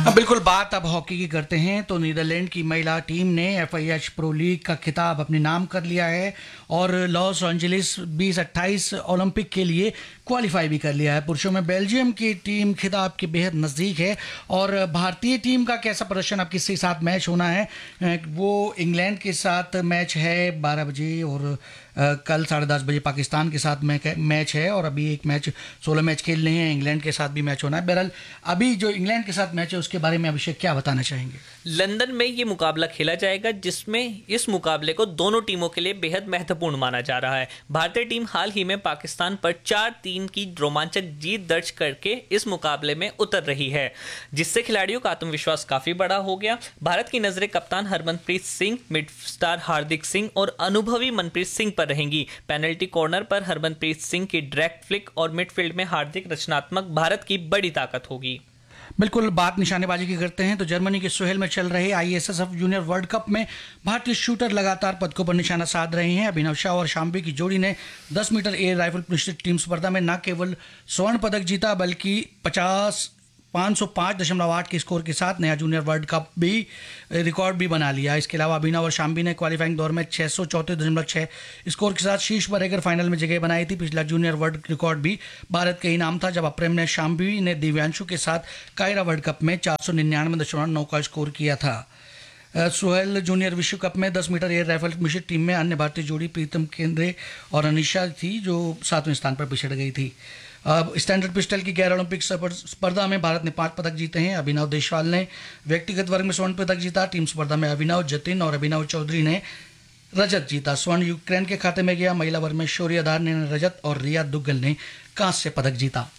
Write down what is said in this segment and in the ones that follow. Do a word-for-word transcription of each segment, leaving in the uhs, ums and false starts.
अब बिल्कुल बात अब हॉकी की करते हैं तो नीदरलैंड की महिला टीम ने F I H pro league का खिताब अपने नाम कर लिया है और लॉस एंजलिस बीस अट्ठाईस ओलंपिक के लिए क्वालिफाई भी कर लिया है। पुरुषों में बेल्जियम की टीम खिताब के बेहद नज़दीक है और भारतीय टीम का कैसा प्रदर्शन, अब किसके साथ मैच होना है, वो इंग्लैंड के साथ मैच है बारह बजे और कल साढ़े दस बजे पाकिस्तान के साथ मैच है और अभी एक मैच सोलह मैच खेलने हैं, इंग्लैंड के साथ भी मैच होना है। बहरहाल अभी जो इंग्लैंड के साथ मैच है उसके बारे में अभिषेक क्या बताना चाहेंगे? लंदन में ये मुकाबला खेला जाएगा जिसमें इस मुकाबले को दोनों टीमों के लिए बेहद महत्वपूर्ण माना जा रहा है। भारतीय टीम हाल ही में पाकिस्तान पर चार तीन की रोमांचक जीत दर्ज करके इस मुकाबले में उतर रही है, जिससे खिलाड़ियों का आत्मविश्वास काफी बड़ा हो गया। भारत की नजरें कप्तान हरमनप्रीत सिंह, मिड स्टार हार्दिक सिंह और अनुभवी मनप्रीत सिंह पर रहेंगी। पेनल्टी कॉर्नर पर हरमनप्रीत सिंह की डायरेक्ट फ्लिक और मिडफील्ड में हार्दिक रचनात्मक भारत की बड़ी ताकत होगी। बिल्कुल बात निशानेबाजी की करते हैं तो जर्मनी के सोहेल में चल रहे I S S F junior world cup में भारतीय शूटर लगातार पदकों पर निशाना साध रहे हैं। अभिनव शाह और शाम्बी की जोड़ी ने दस मीटर एयर राइफल मिश्रित टीम स्पर्धा में न केवल स्वर्ण पदक जीता बल्कि पचास पाँच सौ पाँच दशमलव आठ के स्कोर के साथ नया जूनियर वर्ल्ड कप भी रिकॉर्ड भी बना लिया। इसके अलावा अभिनव और शाम्बी ने क्वालिफाइंग दौर में छः सौ चौंतीस दशमलव छः स्कोर के साथ शीर्ष पर रहकर फाइनल में जगह बनाई थी। पिछला जूनियर वर्ल्ड रिकॉर्ड भी भारत के इनाम था जब अप्रैल में शाम्बी ने दिव्यांशु के साथ कायरा वर्ल्ड कप में चार सौ निन्यानवे दशमलव नौ का स्कोर किया था। सोहेल जूनियर विश्व कप में दस मीटर एयर राइफल मिश्रित टीम में अन्य भारतीय जोड़ी प्रीतम केंद्रे और अनिशा थी जो सातवें स्थान पर पिछड़ गई थी। अब स्टैंडर्ड पिस्टल की गैर ओलंपिक स्पर्धा में भारत ने पांच पदक जीते हैं। अभिनव देशवाल ने व्यक्तिगत वर्ग में स्वर्ण पदक जीता। टीम स्पर्धा में अभिनव जतिन और अभिनव चौधरी ने रजत जीता। स्वर्ण यूक्रेन के खाते में गया। महिला वर्ग में शौर्य आधार ने रजत और रिया दुग्गल ने कांस्य पदक जीता।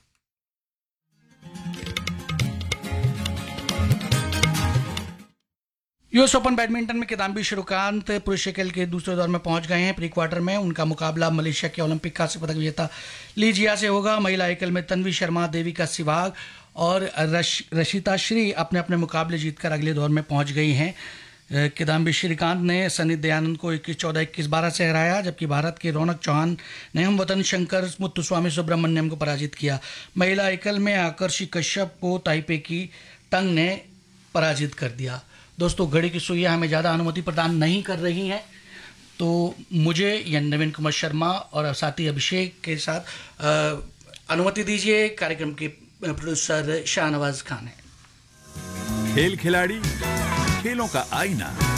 यूएस ओपन बैडमिंटन में किदाम्बी श्रीकांत पुरुष एकल के दूसरे दौर में पहुंच गए हैं। प्री क्वार्टर में उनका मुकाबला मलेशिया के ओलंपिक कांस्य पदक विजेता ली जिया से होगा। महिला एकल में तन्वी शर्मा, देविका सिवाग और रश, रशिता श्री अपने अपने मुकाबले जीतकर अगले दौर में पहुंच गई हैं। किदाम्बी श्रीकांत ने सनी दयानंद को इक्कीस चौदह इक्कीस बारह से हराया जबकि भारत के रौनक चौहान ने हम वतन शंकर मुत्तुस्वामी सुब्रमण्यम को पराजित किया। महिला एकल में आकर्षी कश्यप को ताइपे की टंग ने पराजित कर दिया। दोस्तों, घड़ी की सुइयां हमें ज़्यादा अनुमति प्रदान नहीं कर रही हैं तो मुझे या नवीन कुमार शर्मा और साथी अभिषेक के साथ अनुमति दीजिए। कार्यक्रम के प्रोड्यूसर शाहनवाज खान है। खेल खिलाड़ी, खेलों का आईना।